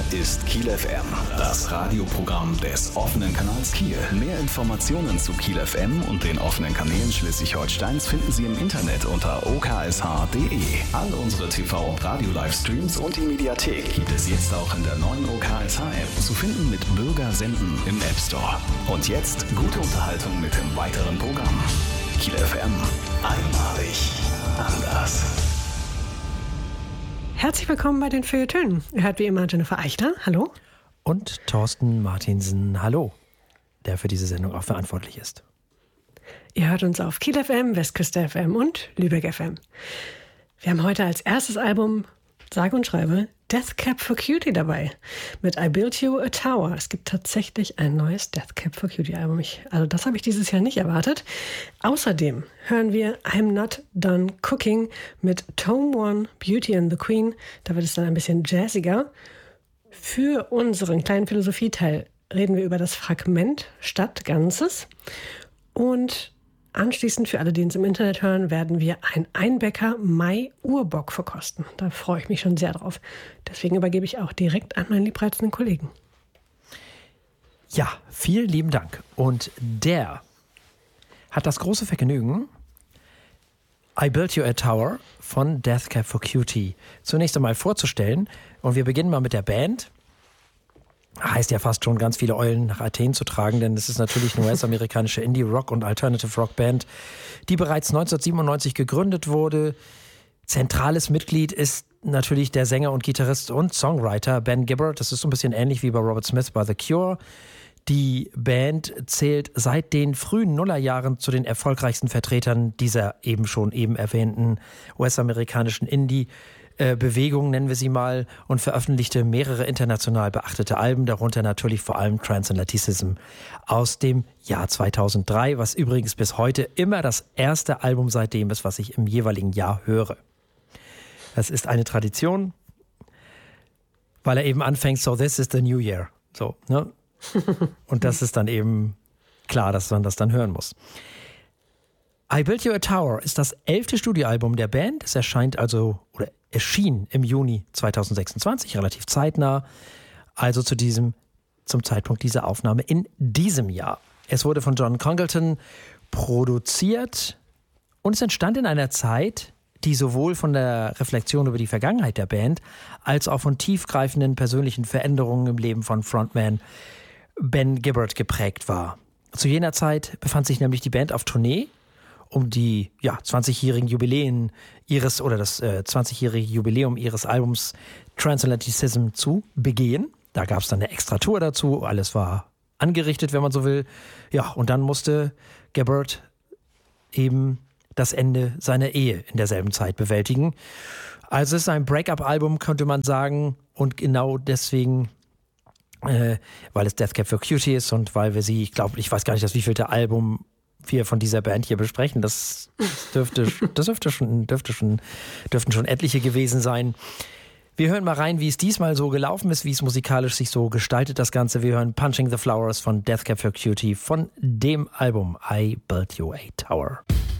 ist Kiel FM, das Radioprogramm des offenen Kanals Kiel. Mehr Informationen zu Kiel FM und den offenen Kanälen Schleswig-Holsteins finden Sie im Internet unter oksh.de. All unsere TV- und Radio-Livestreams und die Mediathek gibt es jetzt auch in der neuen OKSH-App zu finden mit Bürger senden im App Store. Und jetzt gute Unterhaltung mit dem weiteren Programm. Kiel FM, einmalig anders. Herzlich willkommen bei den Feuilletönen. Ihr hört wie immer Jennifer Eichler, hallo. Und Thorsten Martinsen, hallo, der für diese Sendung auch verantwortlich ist. Ihr hört uns auf Kiel FM, Westküste FM und Lübeck FM. Wir haben heute als erstes Album, sage und schreibe, Death Cab for Cutie dabei. Mit I Built You a Tower. Es gibt tatsächlich ein neues Death Cab for Cutie Album. Also das habe ich dieses Jahr nicht erwartet. Außerdem hören wir I'm Not Done Cooking mit Tome One, Beauty and the Queen. Da wird es dann ein bisschen jazziger. Für unseren kleinen Philosophieteil reden wir über das Fragment statt Ganzes. Und anschließend, für alle, die uns im Internet hören, werden wir ein Einbecker Mai-Urbock verkosten. Da freue ich mich schon sehr drauf. Deswegen übergebe ich auch direkt an meinen liebreizenden Kollegen. Ja, vielen lieben Dank. Und der hat das große Vergnügen, I Built You a Tower von Death Cab for Cutie zunächst einmal vorzustellen. Und wir beginnen mal mit der Band. Heißt ja fast schon, ganz viele Eulen nach Athen zu tragen, denn es ist natürlich eine US-amerikanische Indie-Rock- und Alternative-Rock-Band, die bereits 1997 gegründet wurde. Zentrales Mitglied ist natürlich der Sänger und Gitarrist und Songwriter Ben Gibbard. Das ist so ein bisschen ähnlich wie bei Robert Smith bei The Cure. Die Band zählt seit den frühen Nullerjahren zu den erfolgreichsten Vertretern dieser eben erwähnten US-amerikanischen Indie-Bewegung, nennen wir sie mal, und veröffentlichte mehrere international beachtete Alben, darunter natürlich vor allem Transatlanticism aus dem Jahr 2003, was übrigens bis heute immer das erste Album seitdem ist, was ich im jeweiligen Jahr höre. Das ist eine Tradition, weil er eben anfängt, so this is the new year. So, ne? Und das ist dann eben klar, dass man das dann hören muss. I Built You a Tower ist das 11. Studioalbum der Band. Es erschien im Juni 2026, relativ zeitnah, also zum Zeitpunkt dieser Aufnahme in diesem Jahr. Es wurde von John Congleton produziert und es entstand in einer Zeit, die sowohl von der Reflexion über die Vergangenheit der Band als auch von tiefgreifenden persönlichen Veränderungen im Leben von Frontman Ben Gibbard geprägt war. Zu jener Zeit befand sich nämlich die Band auf Tournee, um die 20-jährigen Jubiläen das 20-jährige Jubiläum ihres Albums Transatlanticism zu begehen. Da gab es dann eine extra Tour dazu, alles war angerichtet, wenn man so will. Ja, und dann musste Gibbard eben das Ende seiner Ehe in derselben Zeit bewältigen. Also es ist ein Break-up-Album, könnte man sagen, und genau deswegen, weil es Death Cab for Cutie ist und weil wir ich weiß gar nicht, das wievielte Album wir von dieser Band hier besprechen. Das dürften schon etliche gewesen sein. Wir hören mal rein, wie es diesmal so gelaufen ist, wie es musikalisch sich so gestaltet, das Ganze. Wir hören Punching the Flowers von Death Cab for Cutie von dem Album I Built You a Tower.